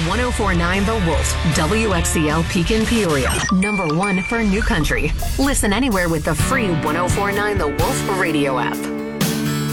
1049 The Wolf, WXCL Pekin Peoria. #1 for New Country. Listen anywhere with the free 1049 The Wolf radio app.